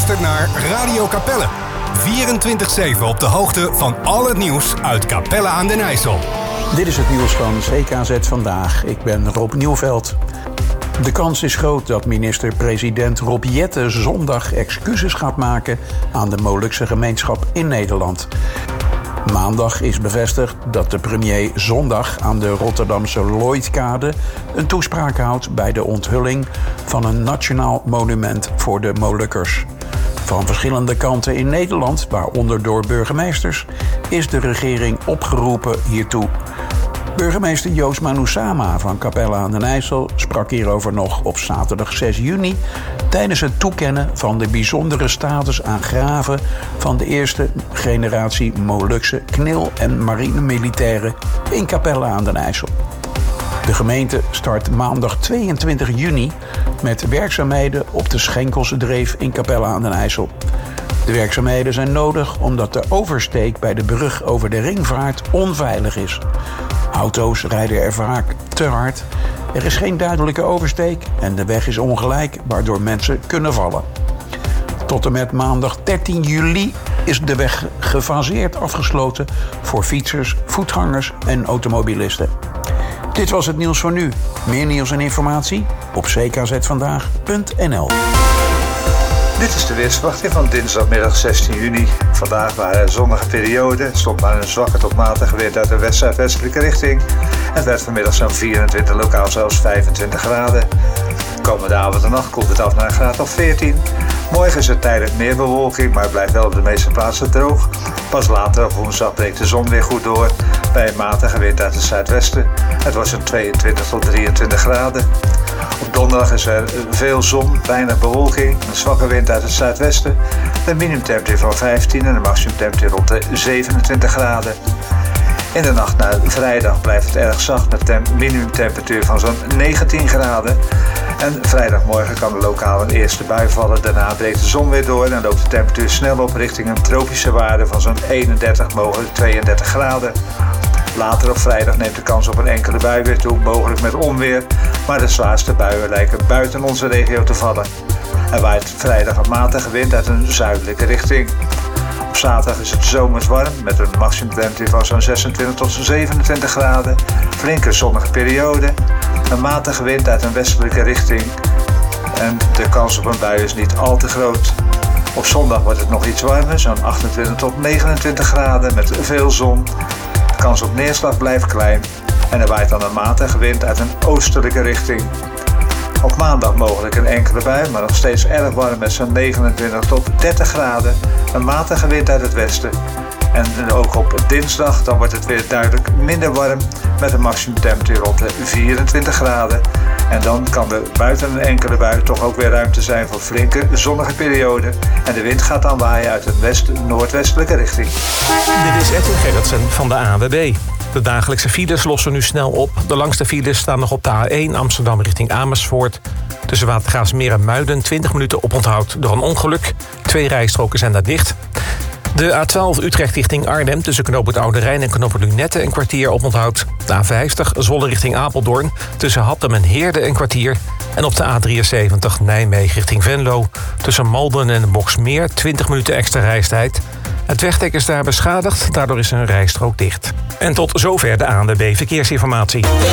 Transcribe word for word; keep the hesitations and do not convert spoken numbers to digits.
luistert naar Radio Capelle. vierentwintig zeven op de hoogte van al het nieuws uit Capelle aan den IJssel. Dit is het nieuws van C K Z Vandaag. Ik ben Rob Nieuwveld. De kans is groot dat minister-president Rob Jetten zondag excuses gaat maken aan de Molukse gemeenschap in Nederland. Maandag is bevestigd dat de premier zondag aan de Rotterdamse Lloydkade een toespraak houdt bij de onthulling van een nationaal monument voor de Molukkers. Van verschillende kanten in Nederland, waaronder door burgemeesters, is de regering opgeroepen hiertoe. Burgemeester Joost Manoussama van Capelle aan den IJssel sprak hierover nog op zaterdag zes juni... tijdens het toekennen van de bijzondere status aan graven van de eerste generatie Molukse knil- en marinemilitairen in Capelle aan den IJssel. De gemeente start maandag tweeëntwintig juni met werkzaamheden op de Schenkelsdreef in Capelle aan den IJssel. De werkzaamheden zijn nodig omdat de oversteek bij de brug over de Ringvaart onveilig is. Auto's rijden er vaak te hard, er is geen duidelijke oversteek en de weg is ongelijk, waardoor mensen kunnen vallen. Tot en met maandag dertien juli is de weg gefaseerd afgesloten voor fietsers, voetgangers en automobilisten. Dit was het nieuws voor nu. Meer nieuws en informatie op c k z vandaag punt n l. Dit is de weersverwachting van dinsdagmiddag zestien juni. Vandaag waren er zonnige perioden. Het stond maar een zwakke tot matige wind uit de west-zuidwestelijke richting. Het werd vanmiddag zo'n vierentwintig, lokaal zelfs vijfentwintig graden. Komende avond en nacht koelt het af naar een graad of veertien. Morgen is er tijdelijk meer bewolking, maar het blijft wel op de meeste plaatsen droog. Pas later op woensdag breekt de zon weer goed door bij een matige wind uit het zuidwesten. Het was zo'n tweeëntwintig tot drieëntwintig graden. Op donderdag is er veel zon, weinig bewolking, een zwakke wind uit het zuidwesten. De minimumtemperatuur van vijftien en de maximumtemperatuur rond de zevenentwintig graden. In de nacht naar vrijdag blijft het erg zacht met een minimumtemperatuur van zo'n negentien graden. En vrijdagmorgen kan er lokaal een eerste bui vallen. Daarna breekt de zon weer door en loopt de temperatuur snel op richting een tropische waarde van zo'n eenendertig, mogelijk tweeëndertig graden. Later op vrijdag neemt de kans op een enkele bui weer toe, mogelijk met onweer. Maar de zwaarste buien lijken buiten onze regio te vallen. Er waait vrijdag een matige wind uit een zuidelijke richting. Op zaterdag is het zomers warm met een maximumtemperatuur van zo'n zesentwintig tot zevenentwintig graden. Flinke zonnige periode. Een matige wind uit een westelijke richting. En de kans op een bui is niet al te groot. Op zondag wordt het nog iets warmer, zo'n achtentwintig tot negenentwintig graden met veel zon. De kans op neerslag blijft klein. En er waait dan een matige wind uit een oostelijke richting. Op maandag mogelijk een enkele bui, maar nog steeds erg warm met zo'n negenentwintig tot dertig graden. Een matige wind uit het westen. En ook op dinsdag dan wordt het weer duidelijk minder warm met een maximumtemperatuur rond de vierentwintig graden. En dan kan er buiten een enkele bui toch ook weer ruimte zijn voor flinke zonnige perioden. En de wind gaat dan waaien uit een west-noordwestelijke richting. Dit is Edwin Gerritsen van de A N W B. De dagelijkse files lossen nu snel op. De langste files staan nog op de A één Amsterdam richting Amersfoort. Tussen Watergraafsmeer en Muiden twintig minuten oponthoud door een ongeluk. Twee rijstroken zijn daar dicht. De A twaalf Utrecht richting Arnhem tussen knooppunt Oude Rijn en knooppunt Lunette een kwartier oponthoud. De A vijftig Zwolle richting Apeldoorn tussen Hattem en Heerde een kwartier. En op de A drieënzeventig Nijmegen richting Venlo tussen Malden en Boxmeer twintig minuten extra reistijd. Het wegdek is daar beschadigd, daardoor is een rijstrook dicht. En tot zover de A N W B Verkeersinformatie.